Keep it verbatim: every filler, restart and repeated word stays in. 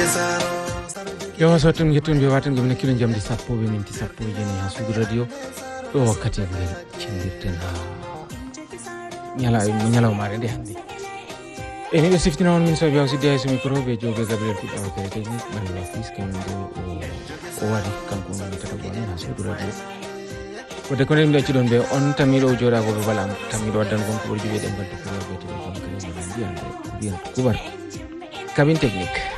Yo sotum yettum be watan gomne kilo jamdi sappo be minti sappo jeni ha sudu radio do wakkati ngel cendirten ha nyala nyala mare de handi eni be siftina on min so biaw sidde ay so micro be joge Gabriel Fudda o kare technique man la fils ken do o wadi kanko on tata bo ha sudu radio ko de konen be ci don be on tamido joda go balam tamido dan gon ko joge dem bantu ko be to ko ko be bien bien kubar cabine technique